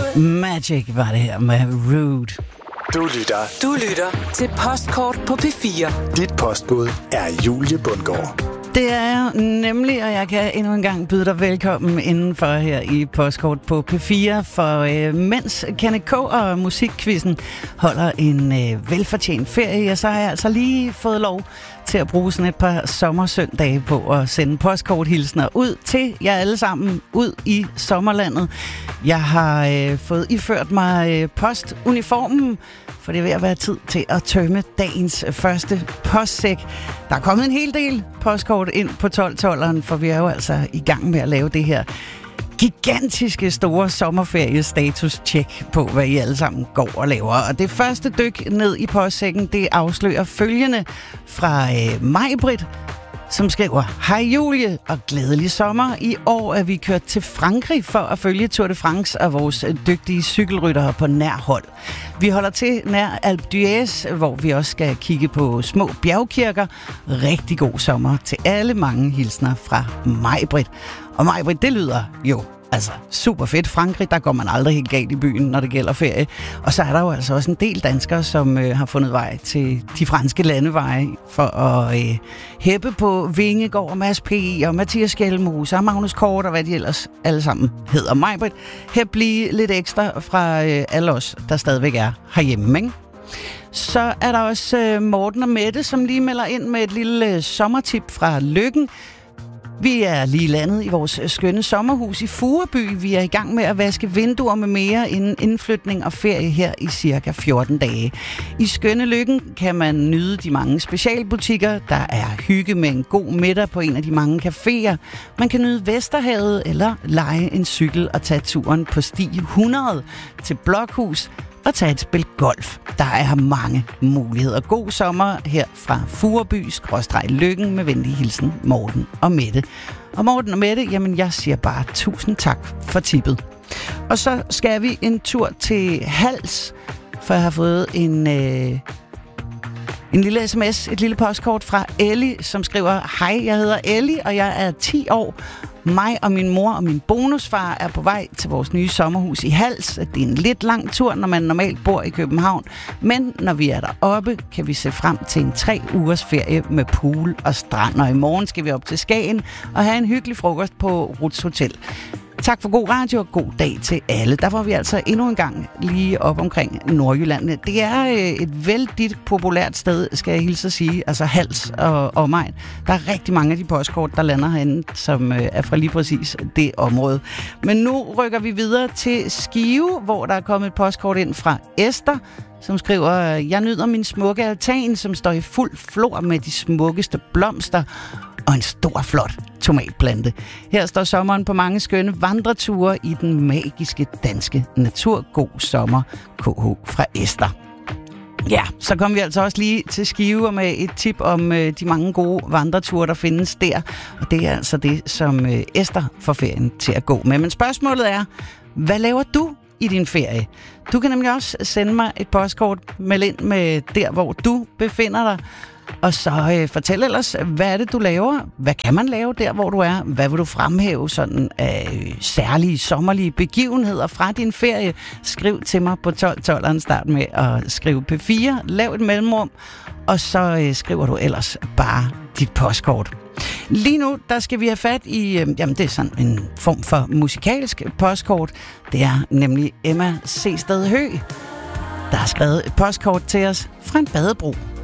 Magic var det her med Rude. Du lytter til Postkort på P4. Dit postbud er Julie Bundgaard. Det er jeg nemlig, og jeg kan endnu en gang byde dig velkommen indenfor her i Postkort på P4, for mens Kenneth K. og Musikquizzen holder en velfortjent ferie, så har jeg altså lige fået lov til at bruge sådan et par sommersøndage på at sende postkorthilsner ud til jer alle sammen ud i sommerlandet. Jeg har fået iført mig postuniformen, for det er ved at være tid til at tømme dagens første postsæk. Der er kommet en hel del postkort ind på 12-12'eren, for vi er jo altså i gang med at lave det her gigantiske store sommerferiestatus-tjek på, hvad I alle sammen går og laver. Og det første dyk ned i postsækken, det afslører følgende fra Maj-Brit, som skriver: Hej Julie og glædelig sommer. I år er vi kørt til Frankrig for at følge Tour de France og vores dygtige cykelryttere på nær hold. Vi holder til nær Alpe d'Huez, hvor vi også skal kigge på små bjergkirker. Rigtig god sommer til alle. Mange hilsner fra Maj-Brit. Og Maj-Brit, det lyder jo altså super fedt. Frankrig, der går man aldrig helt galt i byen, når det gælder ferie. Og så er der jo altså også en del danskere, som har fundet vej til de franske landeveje for at hæppe på Vingegaard, Mads P. og Mathias Gjelmose og Magnus Kort og hvad de ellers alle sammen hedder. Maj-Brit, hæb lige lidt ekstra fra alle os, der stadigvæk er herhjemme, ikke? Så er der også Morten og Mette, som lige melder ind med et lille sommertip fra Løkken. Vi er lige landet i vores skønne sommerhus i Fureby. Vi er i gang med at vaske vinduer med mere inden indflytning og ferie her i cirka 14 dage. I skønne Løkken kan man nyde de mange specialbutikker. Der er hygge med en god middag på en af de mange caféer. Man kan nyde Vesterhavet eller leje en cykel og tage turen på sti 100 til Blokhus og tage et spil golf. Der er mange muligheder. God sommer her fra Fureby/Løkken med venlig hilsen Morten og Mette. Og Morten og Mette, jamen jeg siger bare tusind tak for tippet. Og så skal vi en tur til Hals, for jeg har fået en lille sms, et lille postkort fra Ellie, som skriver: Hej, jeg hedder Ellie, og jeg er 10 år. Mig og min mor og min bonusfar er på vej til vores nye sommerhus i Hals. Det er en lidt lang tur, når man normalt bor i København. Men når vi er deroppe, kan vi se frem til en 3 ugers ferie med pool og strand. Og i morgen skal vi op til Skagen og have en hyggelig frokost på Ruths Hotel. Tak for god radio og god dag til alle. Der var vi altså endnu en gang lige op omkring Nordjylland. Det er et vældigt populært sted, skal jeg hilse at sige. Altså Hals og omegn. Der er rigtig mange af de postkort, der lander herinde, som er fra lige præcis det område. Men nu rykker vi videre til Skive, hvor der er kommet et postkort ind fra Esther, som skriver: Jeg nyder min smukke altan, som står i fuld flor med de smukkeste blomster og en stor, flot tomatplante. Her står sommeren på mange skønne vandreture i den magiske danske natur. God sommer, KH fra Esther. Ja, så kom vi altså også lige til Skive med et tip om de mange gode vandreture, der findes der. Og det er altså det, som Esther får ferien til at gå med. Men spørgsmålet er, hvad laver du i din ferie? Du kan nemlig også sende mig et postkort, meld ind med der, hvor du befinder dig. Og så fortæl ellers, hvad er det, du laver? Hvad kan man lave der, hvor du er? Hvad vil du fremhæve sådan af særlige sommerlige begivenheder fra din ferie? Skriv til mig på 1212'eren. Start med at skrive P4. Lav et mellemrum. Og så skriver du ellers bare dit postkort. Lige nu, der skal vi have fat i, det er sådan en form for musikalsk postkort. Det er nemlig Emma C. Sted Høgh, der har skrevet et postkort til os fra en badebro